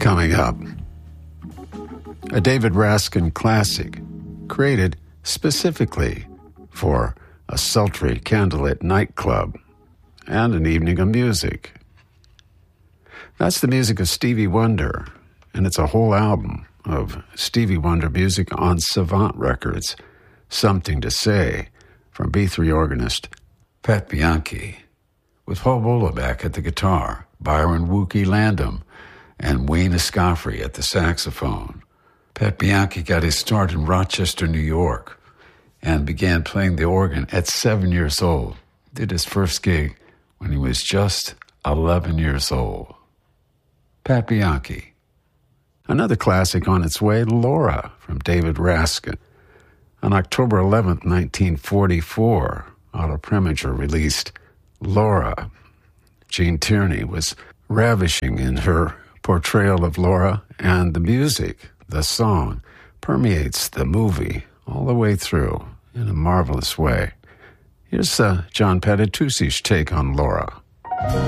Coming up, a David Raskin classic created specifically for a sultry candlelit nightclub and an evening of music. That's the music of Stevie Wonder, and it's a whole album of Stevie Wonder music on Savant Records. Something to Say from B3 organist Pat Bianchi, with Paul Boloback at the guitar, Byron Wookie Landham, and Wayne Escoffery at the saxophone. Pat Bianchi got his start in Rochester, New York, and began playing the organ at 7 years old. Did his first gig when he was just 11 years old. Pat Bianchi. Another classic on its way, Laura, from David Raskin. On October 11th, 1944, Otto Preminger released Laura. Gene Tierney was ravishing in her portrayal of Laura, and the music, the song, permeates the movie all the way through in a marvelous way. Here's John Patitucci's take on Laura.